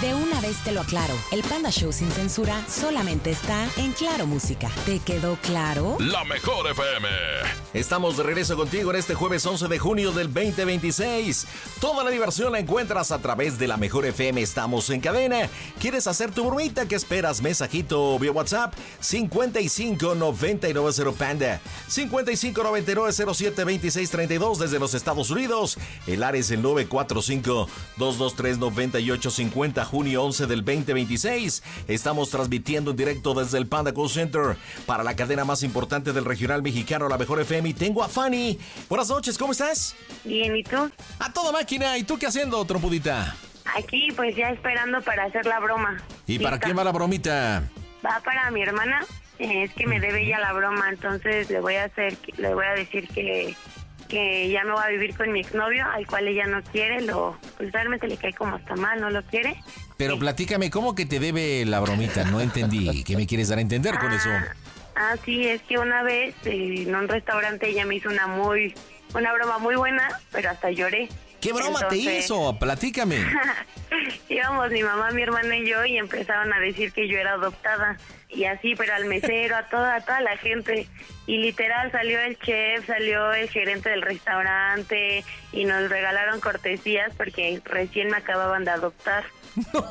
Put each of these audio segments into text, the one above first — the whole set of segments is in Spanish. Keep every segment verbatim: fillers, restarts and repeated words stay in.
De una vez te lo aclaro, el Panda Show sin censura solamente está en Claro Música. ¿Te quedó claro? La mejor F M. Estamos de regreso contigo en este jueves once de junio del veinte veintiséis. Toda la diversión la encuentras a través de la mejor F M. Estamos en cadena. ¿Quieres hacer tu bromita? ¿Qué esperas? Mensajito vía WhatsApp cincuenta y cinco noventa y nueve cero Panda, cincuenta y cinco noventa y nueve cero siete veintiséis treinta y dos desde los Estados Unidos. El área es el nueve cuatro cinco dos dos tres nueve ocho cinco cero, junio once del veinte veintiséis. Estamos transmitiendo en directo desde el Panda Call Center para la cadena más importante del regional mexicano, la mejor F M. Y tengo a Fanny. Buenas noches, ¿cómo estás? Bien, ¿y tú? A toda máquina. ¿Y tú qué haciendo, trompudita? Aquí, pues ya esperando para hacer la broma. ¿Y ¿Lista? para quién va la bromita? Va para mi hermana. Eh, es que me debe ella la broma, entonces le voy a hacer, le voy a decir que que ya me voy a vivir con mi exnovio, al cual ella no quiere, lo pues realmente le cae como hasta mal, no lo quiere. Pero sí. Platícame, ¿cómo que te debe la bromita? No entendí. ¿Qué me quieres dar a entender con ah, eso? Ah, sí, es que una vez eh, en un restaurante ella me hizo una muy, una broma muy buena, pero hasta lloré. ¿Qué broma Entonces, te hizo? Platícame. Íbamos mi mamá, mi hermana y yo y empezaron a decir que yo era adoptada y así, pero al mesero, a toda, a toda la gente. Y literal salió el chef, salió el gerente del restaurante y nos regalaron cortesías porque recién me acababan de adoptar. No,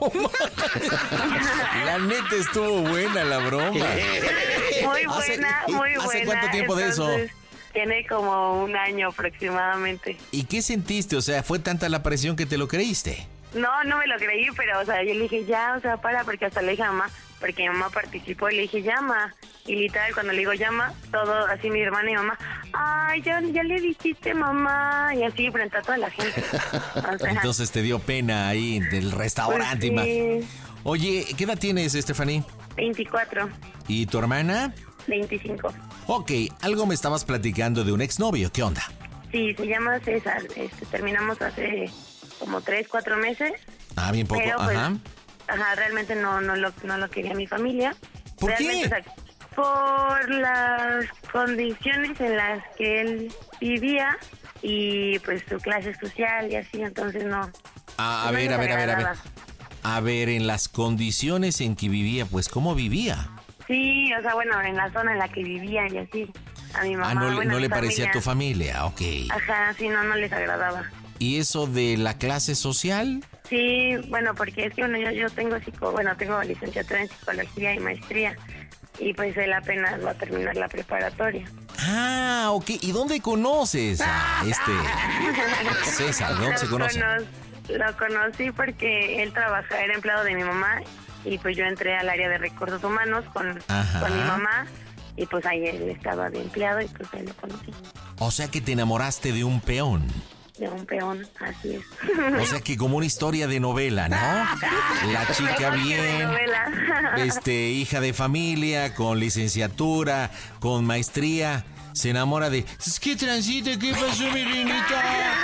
la neta estuvo buena la broma. Muy buena, ¿Hace, muy buena. ¿Hace cuánto tiempo Entonces, de eso? Tiene como un año aproximadamente. ¿Y qué sentiste? O sea, ¿fue tanta la presión que te lo creíste? No, no me lo creí, pero, o sea, yo le dije, ya, o sea, para, porque hasta le dije a mamá, porque mi mamá participó, y le dije, llama. Y literal, cuando le digo llama, todo así mi hermana y mamá, ay, ya, ya le dijiste mamá, y así frente a toda la gente. O sea, entonces te dio pena ahí del restaurante. Pues sí. Oye, ¿qué edad tienes, Stephanie? veinticuatro. ¿Y tu hermana? veinticinco. Ok, algo me estabas platicando de un exnovio, ¿qué onda? Sí, se llama César, este, terminamos hace como tres, cuatro meses. Ah, bien poco, pero, pues, ajá. Ajá, realmente no, no, lo, no lo quería mi familia. ¿Por realmente, qué? O sea, por las condiciones en las que él vivía y pues su clase social y así, entonces no. Ah, a no ver, nos a ver, a ver, a ver. agradaba. A ver, en las condiciones en que vivía, pues, ¿cómo vivía? Sí, o sea, bueno, en la zona en la que vivía y así. A mi mamá, Ah, no, le- bueno, no a mi le parecía a tu familia. familia, ok. Ajá, sí, no, no les agradaba. ¿Y eso de la clase social? Sí, bueno, porque es que bueno, yo, yo tengo psico, bueno, tengo licenciatura en psicología y maestría y pues él apenas va a terminar la preparatoria. Ah, ok. ¿Y dónde conoces a este César? ¿Dónde Lo se conoce? cono- Lo conocí porque él trabaja, era empleado de mi mamá y pues yo entré al área de recursos humanos con, Ajá. con mi mamá y pues ahí él estaba de empleado y pues ahí lo conocí, O sea que te enamoraste de un peón. de un peón, así es. O sea que como una historia de novela, ¿no? La chica Mejor que de bien, novela. este, hija de familia, con licenciatura, con maestría, se enamora de... ¿Qué transita? ¿Qué pasó, mi reinita?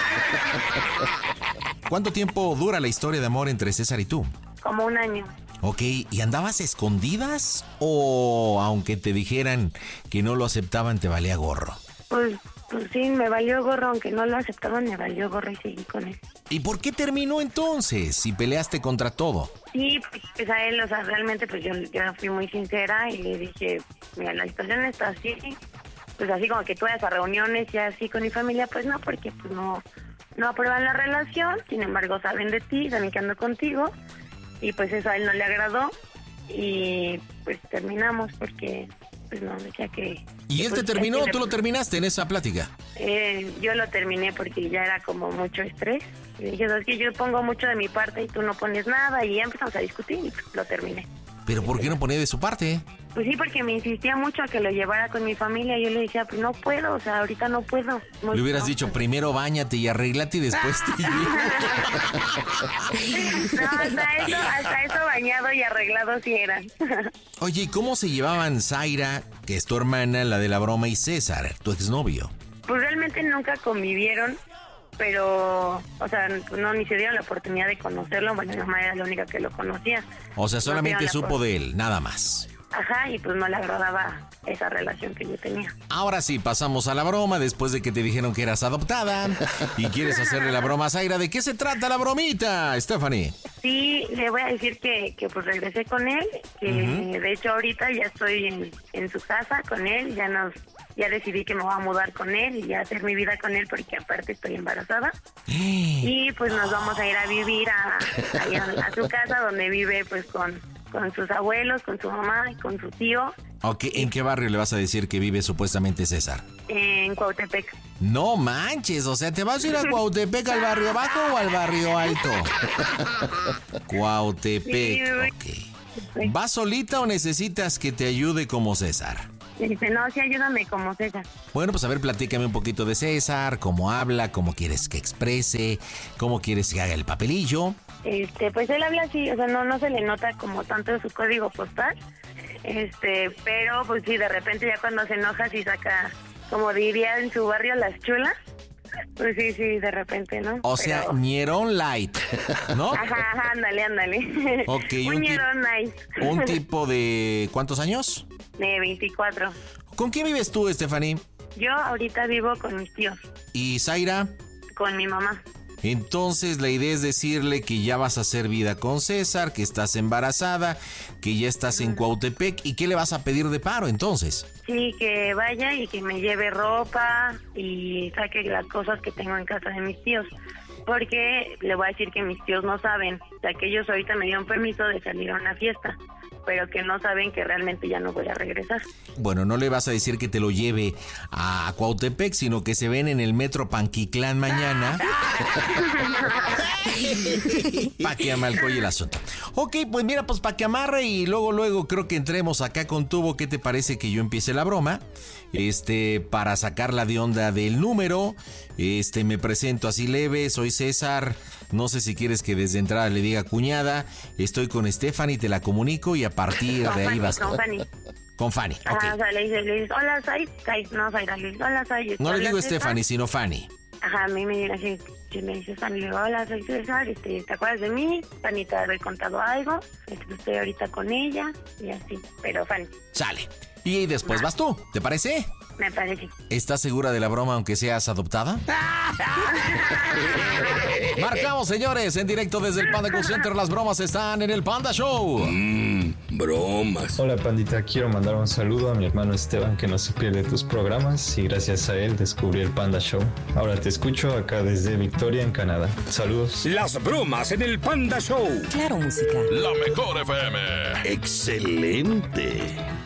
¿Cuánto tiempo dura la historia de amor entre César y tú? Como un año. Ok, ¿y andabas escondidas? ¿O aunque te dijeran que no lo aceptaban, te valía gorro? Pues, pues sí, me valió gorro, aunque no lo aceptaban, me valió gorro y seguí con él. ¿Y por qué terminó entonces si peleaste contra todo? Sí, pues a él, o sea, realmente pues yo, yo fui muy sincera y le dije, mira, la situación está así, pues así como que tú vayas a reuniones y así con mi familia, pues no, porque pues no, no aprueban la relación, sin embargo saben de ti, saben que ando contigo, y pues eso a él no le agradó, y pues terminamos porque pues no, decía que... ¿Y él pues, te terminó o que- tú lo terminaste en esa plática? Eh, yo lo terminé porque ya era como mucho estrés. Y dije, es que yo pongo mucho de mi parte y tú no pones nada. Y ya empezamos a discutir y lo terminé. ¿Pero por qué no ponía de su parte? Pues sí, porque me insistía mucho a que lo llevara con mi familia. Yo le decía, pues no puedo, o sea, ahorita no puedo. Muy Le hubieras no, dicho, pues. primero báñate y arréglate y después te llevo. No, hasta eso, hasta eso bañado y arreglado sí era. Oye, ¿y cómo se llevaban Zaira, que es tu hermana, la de la broma, y César, tu exnovio? Pues realmente nunca convivieron, pero, o sea, no, ni se dieron la oportunidad de conocerlo. Bueno, mi mamá era la única que lo conocía. O sea, No solamente dieron la supo por- de él, nada más. Ajá, y pues no le agradaba esa relación que yo tenía. Ahora sí, pasamos a la broma después de que te dijeron que eras adoptada y quieres hacerle la broma a Zaira. ¿De qué se trata la bromita, Stephanie? Sí, le voy a decir que, que pues regresé con él, que uh-huh. de hecho ahorita ya estoy en, en su casa con él, ya nos ya decidí que me voy a mudar con él y ya hacer mi vida con él porque aparte estoy embarazada. Y pues nos vamos a ir a vivir a, a, a su casa donde vive pues con, con sus abuelos, con su mamá y con su tío. Ok, ¿en qué barrio le vas a decir que vive supuestamente César? En Cuautepec. No manches, o sea, ¿te vas a ir a Cuautepec al barrio bajo o al barrio alto? Cuautepec, sí, ok. ¿Vas solita o necesitas que te ayude como César? Dice, no, sí, ayúdame como César. Bueno, pues a ver, platícame un poquito de César, cómo habla, cómo quieres que exprese, cómo quieres que haga el papelillo. Este, pues él habla así, o sea, no, no se le nota como tanto su código postal, este, pero pues sí, de repente ya cuando se enoja sí saca, como diría en su barrio, las chulas. Pues sí, sí, de repente, ¿no? O sea, pero... ñerón light, ¿no? Ajá, ajá, ándale, ándale. Ok, un, un ñerón nice. ¿Un tipo de cuántos años? De veinticuatro. ¿Con quién vives tú, Stephanie? Yo ahorita vivo con mis tíos. ¿Y Zaira? Con mi mamá. Entonces la idea es decirle que ya vas a hacer vida con César, que estás embarazada, que ya estás en Cuautepec. ¿Y qué le vas a pedir de paro entonces? Sí, que vaya y que me lleve ropa y saque las cosas que tengo en casa de mis tíos. Porque le voy a decir que mis tíos no saben, o sea que ellos ahorita me dieron permiso de salir a una fiesta, pero que no saben que realmente ya no voy a regresar. Bueno, no le vas a decir que te lo lleve a Cuautepec, sino que se ven en el metro Panquitlán mañana. Pa' que amalcoye el asunto. Ok, pues mira, pues pa' que amarre y luego, luego creo que entremos acá con tubo. ¿Qué te parece que yo empiece la broma? Este, para sacarla de onda del número. Este, me presento así leve, soy César. No sé si quieres que desde entrada le diga cuñada. Estoy con Stephanie, te la comunico y a partir con de ahí Fanny, vas. Con Fanny. Con Fanny, ok. Ajá, o sea, le dices, le dices, hola, soy, no, soy, le dices, hola, soy. No le digo Stephanie, sino Fanny. Ajá, a mí me dice así, si me dices Fanny, le digo, hola, soy César, este, ¿te acuerdas de mí? Fanny, te había contado algo, este, estoy ahorita con ella, y así, pero Fanny. Sale. Y después vas tú, ¿te parece? Me parece. ¿Estás segura de la broma aunque seas adoptada? Marcamos, señores, en directo desde el Panda Cool Center. Las bromas están en el Panda Show. Mmm, bromas. Hola, pandita. Quiero mandar un saludo a mi hermano Esteban, que no se pierde tus programas y gracias a él descubrí el Panda Show. Ahora te escucho acá desde Victoria, en Canadá. Saludos. Las bromas en el Panda Show. Claro, música. La mejor F M. Excelente.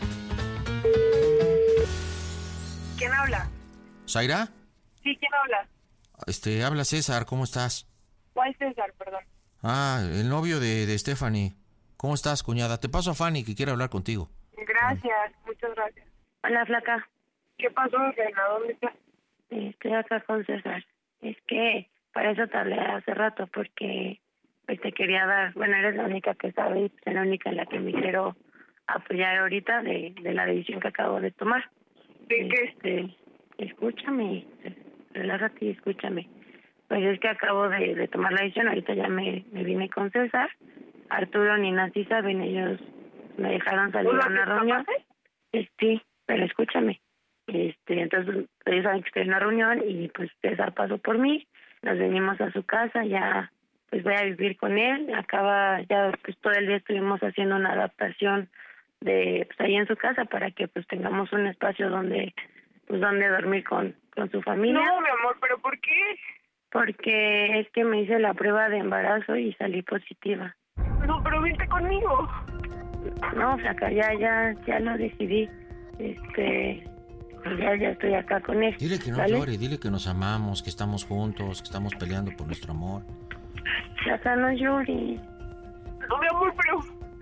¿Quién habla? ¿Zaira? Sí, ¿quién habla? Este, habla César, ¿cómo estás? ¿Cuál César, perdón? Ah, el novio de, de Stephanie. ¿Cómo estás, cuñada? Te paso a Fanny, que quiere hablar contigo. Gracias, muchas gracias. Hola, flaca. ¿Qué pasó, Reina? ¿Dónde estás? Estoy acá con César. Es que para eso te hablé hace rato, porque pues te quería dar... Bueno, eres la única que sabe, es la única en la que me quiero apoyar ahorita de, de la decisión que acabo de tomar. ¿De qué? Este, escúchame, relájate y escúchame. Pues es que acabo de, de tomar la decisión, ahorita ya me, me vine con César. Arturo ni Nancy saben, ellos me dejaron salir a una reunión. Eh, sí, pero escúchame. Este, entonces ellos saben que estoy en una reunión y pues César pasó por mí, nos venimos a su casa, ya pues voy a vivir con él. Acaba, ya pues todo el día estuvimos haciendo una adaptación de pues ahí en su casa para que pues tengamos un espacio donde pues donde dormir con, con su familia. No, mi amor, ¿pero por qué? Porque es que me hice la prueba de embarazo y salí positiva. No, pero vente conmigo. No, flaca, ya, ya, ya lo decidí. Este, ya, ya estoy acá con él. Dile que no ¿vale? llore, dile que nos amamos, que estamos juntos, que estamos peleando por nuestro amor. Flaca, no llores. No, mi amor, pero...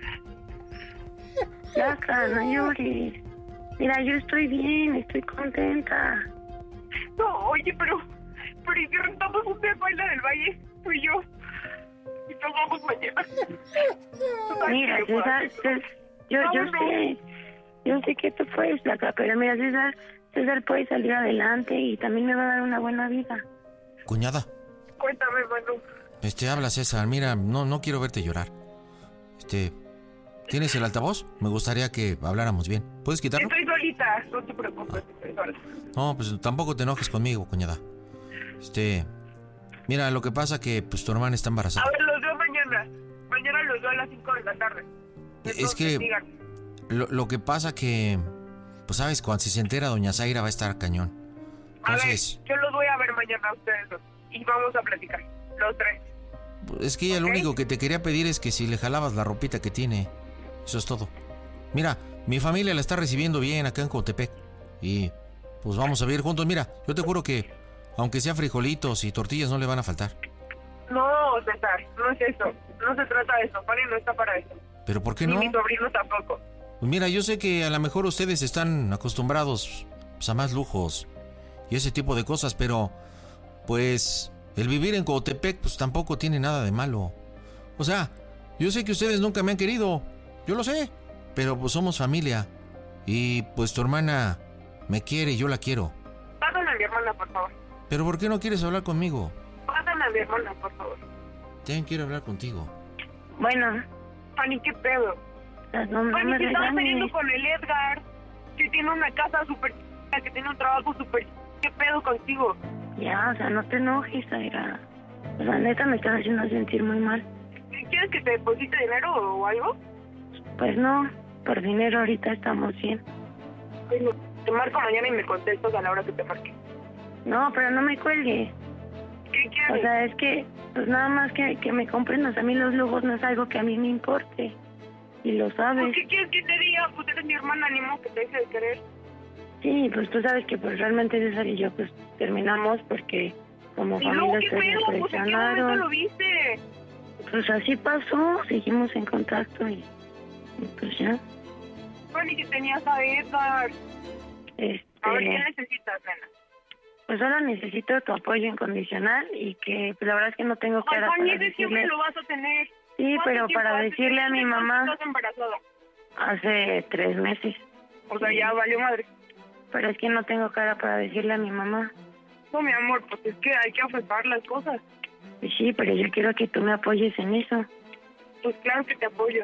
Flaca, no llores. Mira, yo estoy bien, estoy contenta. No, oye, pero... Pero ¿y si rentamos un día baila del Valle? Tú y yo. Y nos vamos mañana. Mira, César, César, yo, yo sé, yo sé que tú puedes, Flaca, pero mira, César, César puede salir adelante y también me va a dar una buena vida. Cuñada. Cuéntame, Manu. Este, habla César, mira, no, no quiero verte llorar. Este, ¿tienes el altavoz? Me gustaría que habláramos bien. ¿Puedes quitarlo? Estoy solita, no te preocupes, estoy sola. No, pues tampoco te enojes conmigo, cuñada. Este, mira, lo que pasa que pues tu hermana está embarazada. A ver, los veo mañana. los veo a las cinco de la tarde. Entonces, Es que digan, lo, lo que pasa que, pues sabes, cuando si se entera doña Zaira va a estar cañón. Entonces, a ver, yo los voy a ver mañana a ustedes dos y vamos a platicar, los tres. es que ella lo ¿ok? único que te quería pedir es que si le jalabas la ropita que tiene. Eso es todo. Mira, mi familia la está recibiendo bien acá en Cotepec. Y pues vamos a vivir juntos. Mira, yo te juro que aunque sea frijolitos y tortillas no le van a faltar. No, César, no es eso. No se trata de eso. Fanny no está para eso. ¿Pero por qué Ni no? mi sobrino tampoco. Pues mira, yo sé que a lo mejor ustedes están acostumbrados pues, a más lujos y ese tipo de cosas, pero pues el vivir en Cotepec pues tampoco tiene nada de malo. O sea, yo sé que ustedes nunca me han querido, yo lo sé, pero pues somos familia y pues tu hermana me quiere y yo la quiero. Pásame a mi hermana, por favor. ¿Pero por qué no quieres hablar conmigo? Pásame a mi hermana, por favor. También quiero hablar contigo. Bueno, Fanny, ¿qué pedo? no, no me Fanny, que estaba saliendo regañes. con el Edgar, que tiene una casa súper ch... que tiene un trabajo súper ch... ¿Qué pedo contigo? Ya, o sea, no te enojes, Zaira. O sea, neta me estás haciendo sentir muy mal. ¿Quieres que te deposite dinero o algo? Pues no, por dinero ahorita estamos bien. Bueno, te marco mañana y me contestas a la hora que te marque. No, pero no me cuelgues. ¿Qué O quieres? sea, es que, pues nada más que, que me comprendas. A mí los lujos no es algo que a mí me importe. Y lo sabes. Pues, ¿qué quieres que te diga? Pues eres mi hermana, ni modo que te deje de querer. Sí, pues tú sabes que pues realmente César y yo pues terminamos porque como ¿Y luego familia qué ustedes pedo? me Pues ¿en qué momento lo presionaron. viste? Pues así pasó, seguimos en contacto y, y pues ya. Fanny, que tenías a Edgar. Este, A ver, ¿qué necesitas, nena? pues solo necesito tu apoyo incondicional y que pues la verdad es que no tengo Ay, cara Fanny, para ese siempre decirle. lo vas a tener. Sí, ¿Cuánto pero tiempo para hace decirle que a mi estás mamá embarazada? hace tres meses. O sea, ya valió madre. Pero es que no tengo cara para decirle a mi mamá. No, mi amor, pues es que hay que afrontar las cosas. Y sí, pero yo quiero que tú me apoyes en eso. Pues claro que te apoyo.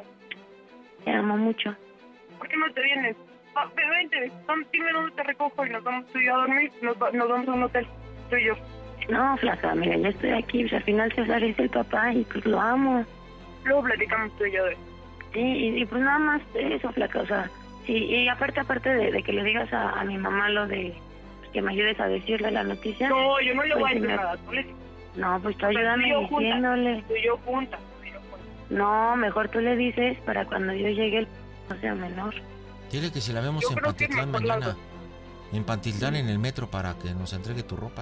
Te amo mucho. ¿Por qué no te vienes? Va, ven, vente, vam- dime dónde te recojo y nos vamos tú y yo a dormir. Nos, va- nos vamos a un hotel, tú y yo. No, flaca, mira, ya estoy aquí. Pues al final César es el papá y pues lo amo. Luego platicamos tú y yo de eso. Sí, y, y pues nada más eso, flaca, o sea, sí, y aparte, aparte de, de que le digas a, a mi mamá lo de pues, que me ayudes a decirle la noticia. No, yo no le pues, voy a si decir me- nada. Tú, le, No, pues tú Pues, ayúdame tú y yo juntas. diciéndole. tú y yo juntas. tú y yo juntas. No, mejor tú le dices para cuando yo llegue el no sea menor. Dile que si la vemos Yo en creo que Pantitlán mejor las mañana. dos. En Pantitlán en el metro para que nos entregue tu ropa.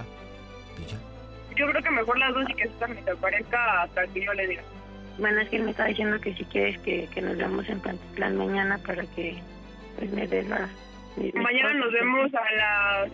Y ya. Yo creo que mejor las dos y que César me te aparezca hasta que yo le diga. Bueno, es que él me está diciendo que si quieres que, que nos veamos en Pantitlán mañana para que pues me des la... mi- mis Mañana cosas. nos vemos a las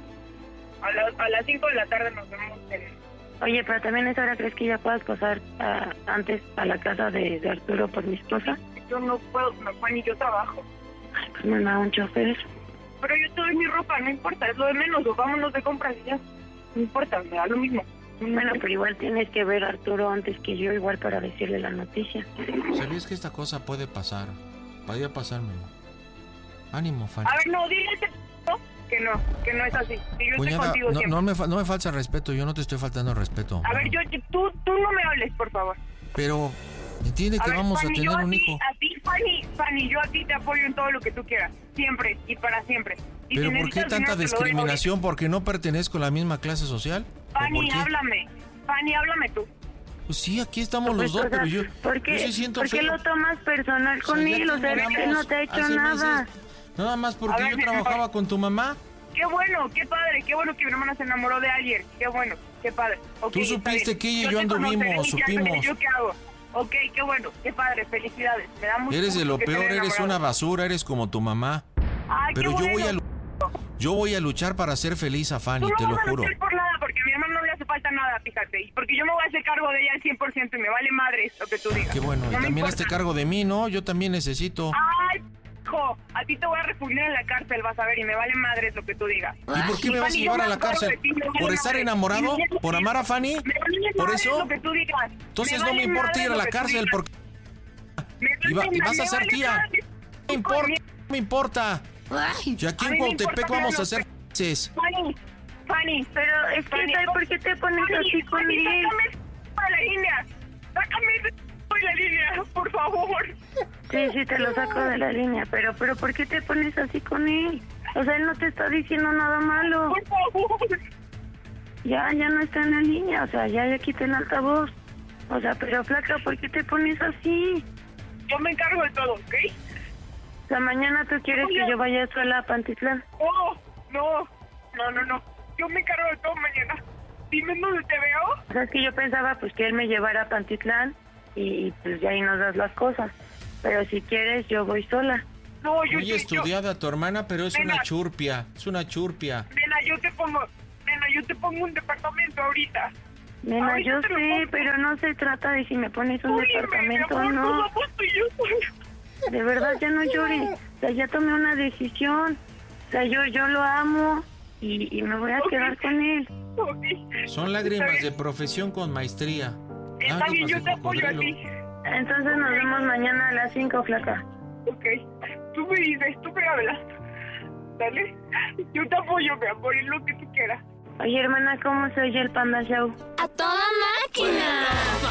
a las a las cinco de la tarde nos vemos en... Oye, pero también a esa hora crees que ya puedas pasar a- antes a la casa de, de Arturo por mi esposa. Yo no puedo, no, Fanny, yo trabajo. Ay, pues me da un chofer. Pero yo te doy mi ropa, no importa, es lo de menos, o vámonos de compras y ya. No importa, me da lo mismo. Bueno, pero igual tienes que ver a Arturo antes que yo, igual para decirle la noticia. ¿Sabías que esta cosa puede pasar? Vaya a pasar, mi amor. Ánimo, Fanny. A ver, no, dile a ese p*** que no, que no es así. Que yo estoy Cuñada, contigo no, siempre. no me, fa- no me falta respeto, yo no te estoy faltando respeto. A ver, yo, tú, tú no me hables, por favor. Pero entiende A que ver, vamos Fanny, a tener yo a un ti, hijo. A ti, Fanny, Fanny, yo a ti te apoyo en todo lo que tú quieras. Siempre y para siempre. Y ¿Pero si por qué necesitas tanta dinero, te lo doy discriminación? ¿Porque no pertenezco a la misma clase social? ahorita. ¿O Fanny, por qué? háblame. Fanny, háblame tú. Pues sí, aquí estamos Pues, los dos, o sea, pero yo, ¿por yo qué, sí siento ¿por qué feo. lo tomas personal O sea, con ya él? O sea, terminamos él no te ha hecho hace nada. meses. Nada más porque A ver, yo mi amor. trabajaba con tu mamá. Qué bueno, qué padre, qué bueno que mi hermana se enamoró de alguien. Qué bueno, qué padre. Ok, Tú está supiste bien. que ella y yo te anduvimos, conoceré y ya veré supimos. ¿Yo qué hago? Ok, qué bueno, qué padre, felicidades. Me da mucho Eres de gusto lo que te peor, hayan eres una enamorado. basura, eres como tu mamá. Ay, Pero qué yo bueno. voy a lu- yo voy a luchar para hacer feliz a Fanny, Tú no te lo vas a juro. luchar por nada, porque a mi hermano no le hace falta nada, fíjate. Y porque yo me voy a hacer cargo de ella al cien por ciento y me vale madre lo que tú digas. Qué bueno, No y me también importa. hazte cargo de mí, ¿no? Yo también necesito. Ay, hijo, a ti te voy a refugiar en la cárcel, vas a ver, y me vale madre lo que tú digas. ¿Y por qué me vas a Fanny, llevar yo a me la acuerdo cárcel? de ti, me vale ¿Por estar madre. enamorado? Me vale ¿Por amar a Fanny? Me vale ¿Por madre eso? lo que tú digas. Entonces no vale me importa madre ir a lo la que tú cárcel digas. porque Me y, va- vale y vas a madre, ser me tía. vale No me importa, no me importa. Y aquí A en mí me Cuautepec importa vamos a que ser felices. Fanny, Fanny, Pero es que, Fanny, ¿sabes por qué te pones Fanny, así con Fanny, él? sácame ese de la línea. Sácame ese de la línea, por favor. Sí, sí, te lo saco de la línea, pero, pero ¿por qué te pones así con él? O sea, él no te está diciendo nada malo. Por favor. Ya, ya no está en la línea, o sea, ya le quité el altavoz. O sea, pero flaca, ¿por qué te pones así? Yo me encargo de todo, ¿ok? O sea, mañana tú quieres que yo vaya sola a Pantitlán. Oh, no, no, no, no. Yo me encargo de todo mañana. Dime dónde te veo. O sea, es que yo pensaba pues que él me llevara a Pantitlán y, y pues ya ahí nos das las cosas. Pero si quieres, yo voy sola. No, yo... Muy yo, estudiada tu hermana, pero es Nena. una churpia. Es una churpia. Nena, yo te pongo... Nena, yo te pongo un departamento ahorita. Nena, Ahorita yo te lo sé, pongo. pero no se trata de si me pones un Óyeme, departamento mi o amor, no. nos vamos tú y yo solos. De verdad, ya no llores. O sea, ya tomé una decisión. O sea, yo, yo lo amo y, y me voy a Ok. quedar con él. Ok. Son lágrimas Está de bien. profesión con maestría. Está bien, Lágrimas yo de te apoyo a cocodrilo. ti. Entonces nos vemos mañana a las cinco, flaca. Ok. Tú me dices, tú me hablas. ¿Dale? Yo te apoyo, mi amor, en lo que tú quieras. Oye, hermana, ¿cómo se oye el Panda Show? ¡A toda máquina!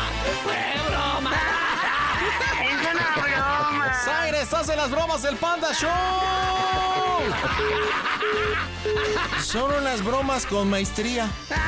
Es una broma. ¡Zaire, estás en las bromas del Panda Show! Son unas bromas con maestría.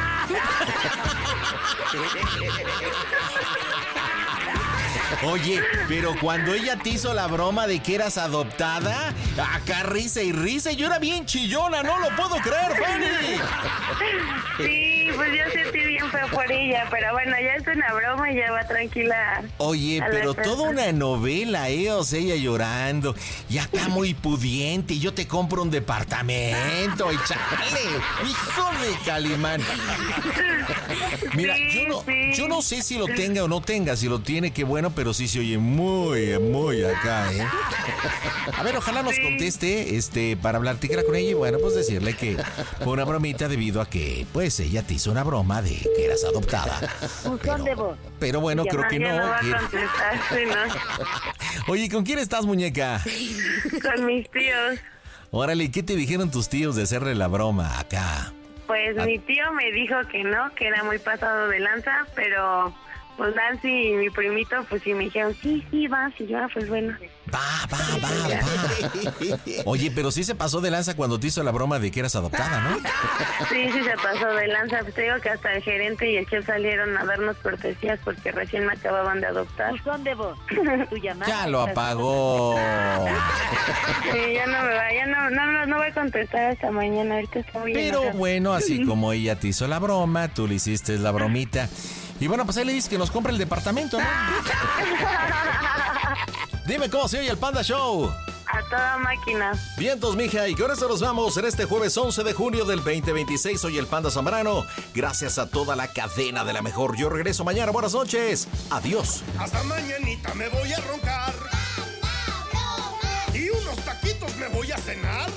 Oye, pero cuando ella te hizo la broma de que eras adoptada, acá risa y risa, y yo era bien chillona, no lo puedo creer, Fanny. Sí, pues yo sentí bien feo por ella, pero bueno, ya es una broma y ya va tranquila. Oye, A la pero casa. toda una novela, ¿eh? O sea, ella llorando, y acá muy pudiente, y yo te compro un departamento, y chale, hijo de Calimán. Mira, Sí, yo no, sí. yo no sé si lo tenga o no tenga, si lo tiene, qué bueno, pero sí se oye muy, muy acá, ¿eh? A ver, ojalá nos Sí. conteste, este, para platicar con ella y bueno, pues decirle que fue una bromita debido a que, pues, ella te hizo una broma de que eras adoptada. Pero, pero bueno, creo que Ya no. no va a que- contestar, sí, ¿no? Oye, ¿con quién estás, muñeca? Con mis tíos. Órale, ¿qué te dijeron tus tíos de hacerle la broma acá? Pues Ah. mi tío me dijo que no, que era muy pasado de lanza, pero pues Nancy y mi primito pues sí me dijeron, sí, sí, vas, y yo, ah, pues bueno. Va, va, va, va. Oye, pero sí se pasó de lanza cuando te hizo la broma de que eras adoptada, ¿no? Sí, sí se pasó de lanza, pues te digo que hasta el gerente y el chef salieron a darnos cortesías porque recién me acababan de adoptar. ¿Dónde vos? Tu llamada. Ya lo apagó. Sí, ya no me va, ya no, no, no, no voy a contestar hasta mañana, ahorita está muy Pero enojada. bueno, así como ella te hizo la broma, tú le hiciste la bromita. Y bueno, pues ahí le dices que nos compre el departamento, ¿no? Dime cómo se oye el Panda Show. A toda máquina. Vientos, mija, y con eso nos vamos en este jueves once de junio del veinte veintiséis. Soy el Panda Zambrano. Gracias a toda la cadena de la mejor. Yo regreso mañana. Buenas noches. Adiós. Hasta mañanita me voy a roncar. Y unos taquitos me voy a cenar.